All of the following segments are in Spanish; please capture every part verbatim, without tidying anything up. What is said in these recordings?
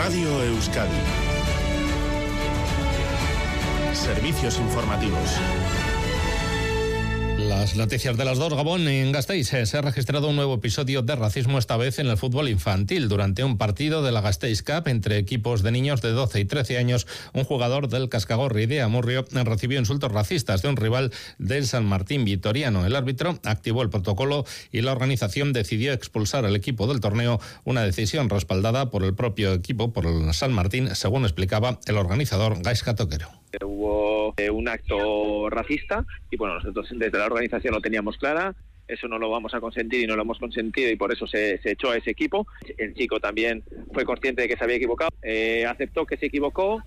Radio Euskadi. Servicios informativos. Las noticias de las dos. Gabón, en Gasteiz se ha registrado un nuevo episodio de racismo, esta vez en el fútbol infantil. Durante un partido de la Gasteiz Cup entre equipos de niños de doce y trece años, un jugador del Cascagorri de Amurrio recibió insultos racistas de un rival del San Martín vitoriano. El árbitro activó el protocolo y la organización decidió expulsar al equipo del torneo, una decisión respaldada por el propio equipo, por el San Martín, según explicaba el organizador Gaizka Toquero. Hubo eh, un acto racista y bueno, nosotros desde la organización lo teníamos clara, eso no lo vamos a consentir y no lo hemos consentido y por eso se, se echó a ese equipo. El chico también fue consciente de que se había equivocado, eh, aceptó que se equivocó.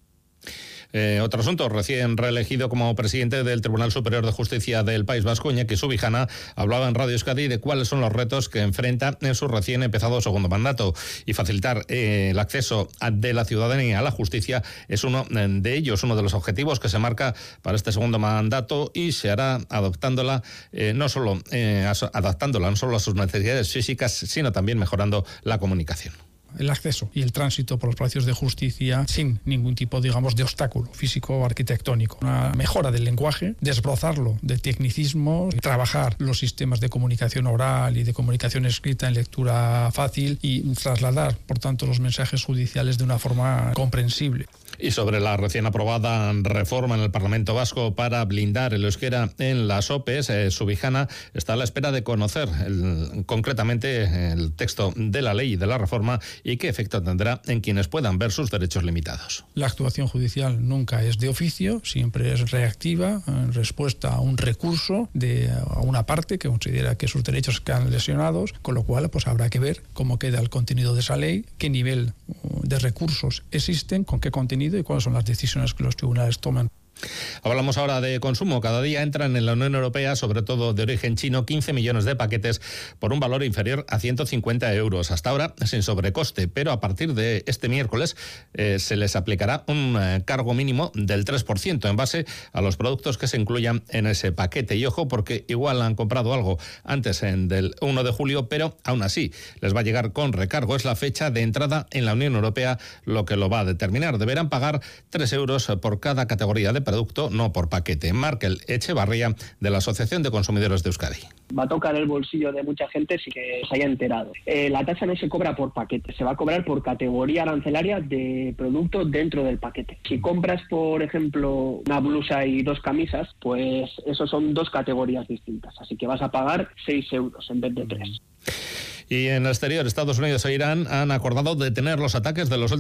Eh, otro asunto, recién reelegido como presidente del Tribunal Superior de Justicia del País Vasco, Iñaki Subijana, hablaba en Radio Euskadi de cuáles son los retos que enfrenta en su recién empezado segundo mandato, y facilitar eh, el acceso a, de la ciudadanía a la justicia es uno de ellos, uno de los objetivos que se marca para este segundo mandato, y se hará adoptándola eh, no solo eh, adaptándola no solo a sus necesidades físicas, sino también mejorando la comunicación. El acceso y el tránsito por los palacios de justicia sin ningún tipo, digamos, de obstáculo físico o arquitectónico. Una mejora del lenguaje, desbrozarlo de tecnicismos, trabajar los sistemas de comunicación oral y de comunicación escrita en lectura fácil y trasladar, por tanto, los mensajes judiciales de una forma comprensible. Y sobre la recién aprobada reforma en el Parlamento Vasco para blindar el euskera en las O P E, eh, Subijana está a la espera de conocer el, concretamente el texto de la ley y de la reforma y qué efecto tendrá en quienes puedan ver sus derechos limitados. La actuación judicial nunca es de oficio, siempre es reactiva en respuesta a un recurso de a una parte que considera que sus derechos quedan lesionados, con lo cual pues habrá que ver cómo queda el contenido de esa ley, qué nivel de recursos existen, con qué contenido y cuáles son las decisiones que los tribunales toman. Hablamos ahora de consumo. Cada día entran en la Unión Europea, sobre todo de origen chino, quince millones de paquetes por un valor inferior a ciento cincuenta euros. Hasta ahora sin sobrecoste, pero a partir de este miércoles eh, se les aplicará un eh, cargo mínimo del tres por ciento en base a los productos que se incluyan en ese paquete. Y ojo, porque igual han comprado algo antes en del uno de julio, pero aún así les va a llegar con recargo. Es la fecha de entrada en la Unión Europea lo que lo va a determinar. Deberán pagar tres euros por cada categoría de producto, no por paquete. Markel Echevarría, de la Asociación de Consumidores de Euskadi. Va a tocar el bolsillo de mucha gente sin que se haya enterado. Eh, la tasa no se cobra por paquete, se va a cobrar por categoría arancelaria de producto dentro del paquete. Si compras, por ejemplo, una blusa y dos camisas, pues eso son dos categorías distintas. Así que vas a pagar seis euros en vez de tres. Y en el exterior, Estados Unidos e Irán han acordado detener los ataques de los